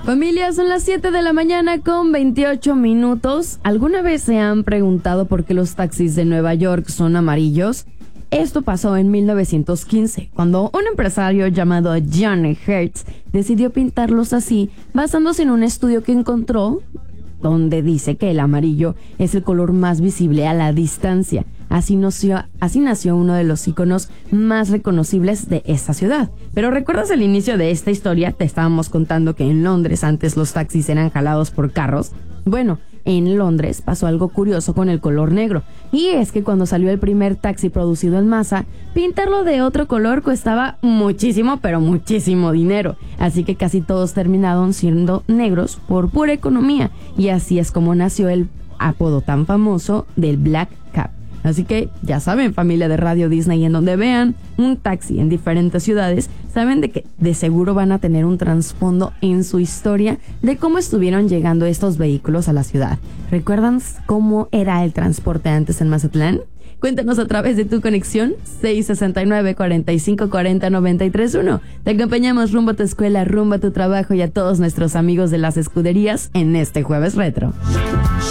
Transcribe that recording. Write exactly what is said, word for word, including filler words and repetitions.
Familia, son las siete de la mañana con veintiocho minutos. ¿Alguna vez se han preguntado por qué los taxis de Nueva York son amarillos? Esto pasó en mil novecientos quince, cuando un empresario llamado John Hertz decidió pintarlos así, basándose en un estudio que encontró, donde dice que el amarillo es el color más visible a la distancia. Así nació, así nació uno de los iconos más reconocibles de esta ciudad. Pero ¿recuerdas el inicio de esta historia? Te estábamos contando que en Londres antes los taxis eran jalados por carros. Bueno, en Londres pasó algo curioso con el color negro. Y es que cuando salió el primer taxi producido en masa, pintarlo de otro color costaba muchísimo, pero muchísimo dinero. Así que casi todos terminaron siendo negros por pura economía. Y así es como nació el apodo tan famoso del Black Cab. Así que ya saben, familia de Radio Disney, en donde vean un taxi en diferentes ciudades, saben de que de seguro van a tener un trasfondo en su historia de cómo estuvieron llegando estos vehículos a la ciudad. ¿Recuerdan cómo era el transporte antes en Mazatlán? Cuéntanos a través de tu conexión seis sesenta y nueve, cuarenta y cinco, cuarenta, noventa y tres uno. Te acompañamos rumbo a tu escuela, rumbo a tu trabajo y a todos nuestros amigos de las escuderías en este Jueves Retro.